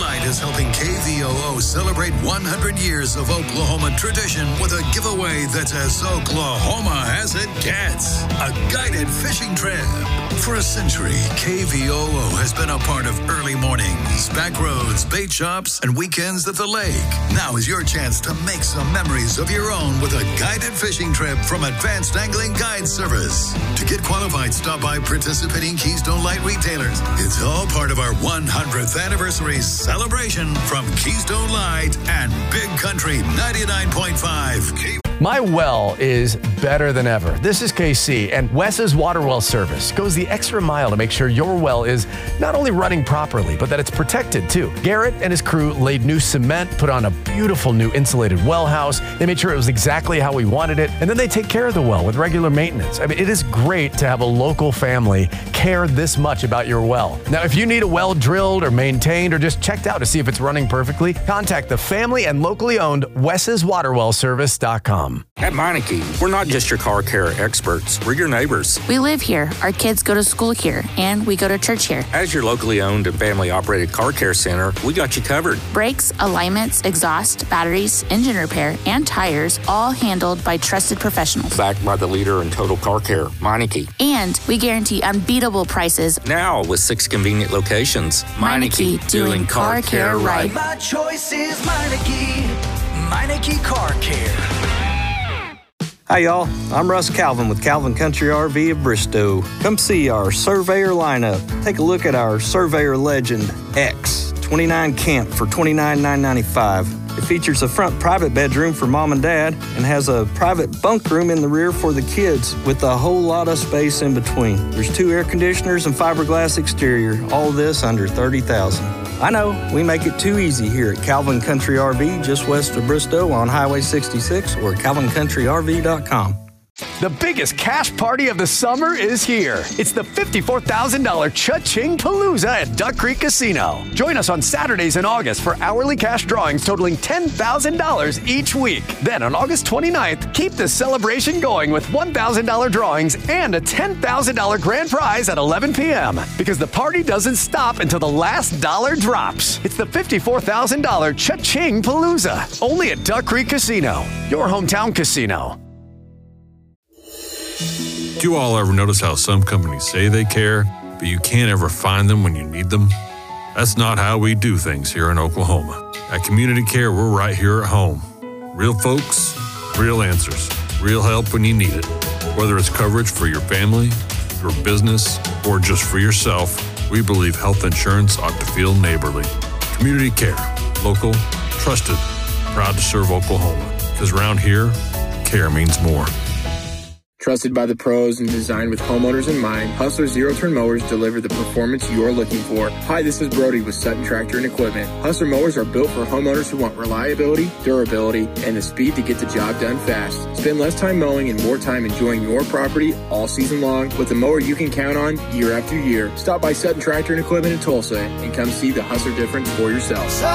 Light is helping KVOO celebrate 100 years of Oklahoma tradition with a giveaway that's as Oklahoma as it gets. A guided fishing trip. For a century, KVOO has been a part of early mornings, back roads, bait shops, and weekends at the lake. Now is your chance to make some memories of your own with a guided fishing trip from Advanced Angling Guide Service. To get qualified, stop by participating Keystone Light retailers. It's all part of our 100th anniversary celebration from Keystone Light and Big Country 99.5. My well is better than ever. This is KC, and Wes's Water Well Service goes the extra mile to make sure your well is not only running properly, but that it's protected too. Garrett and his crew laid new cement, put on a beautiful new insulated well house. They made sure it was exactly how we wanted it, and then they take care of the well with regular maintenance. I mean, it is great to have a local family care this much about your well. Now, if you need a well drilled or maintained or just checked out to see if it's running perfectly, contact the family and locally owned wes'swaterwellservice.com. At Meineke, we're not just your car care experts, we're your neighbors. We live here, our kids go to school here, and we go to church here. As your locally owned and family-operated car care center, we got you covered. Brakes, alignments, exhaust, batteries, engine repair, and tires, all handled by trusted professionals. Backed by the leader in total car care, Meineke. And we guarantee unbeatable prices. Now with 6 convenient locations. Meineke, doing car care right. My choice is Meineke. Meineke Car Care. Hi y'all, I'm Russ Calvin with Calvin Country RV of Bristow. Come see our Surveyor lineup. Take a look at our Surveyor Legend X 29 Camp for $29,995. It features a front private bedroom for mom and dad and has a private bunk room in the rear for the kids with a whole lot of space in between. There's 2 air conditioners and fiberglass exterior, all this under $30,000. I know, we make it too easy here at Calvin Country RV just west of Bristow on Highway 66 or calvincountryrv.com. The biggest cash party of the summer is here. It's the $54,000 Cha-Ching Palooza at Duck Creek Casino. Join us on Saturdays in August for hourly cash drawings totaling $10,000 each week. Then on August 29th, keep the celebration going with $1,000 drawings and a $10,000 grand prize at 11 p.m. Because the party doesn't stop until the last dollar drops. It's the $54,000 Cha-Ching Palooza. Only at Duck Creek Casino, your hometown casino. Do you all ever notice how some companies say they care, but you can't ever find them when you need them? That's not how we do things here in Oklahoma. At Community Care, we're right here at home. Real folks, real answers, real help when you need it. Whether it's coverage for your family, your business, or just for yourself, we believe health insurance ought to feel neighborly. Community Care, local, trusted, proud to serve Oklahoma. Because around here, care means more. Trusted by the pros and designed with homeowners in mind, Hustler zero-turn mowers deliver the performance you're looking for. Hi, this is Brody with Sutton Tractor and Equipment. Hustler mowers are built for homeowners who want reliability, durability, and the speed to get the job done fast. Spend less time mowing and more time enjoying your property all season long with a mower you can count on year after year. Stop by Sutton Tractor and Equipment in Tulsa and come see the Hustler difference for yourself.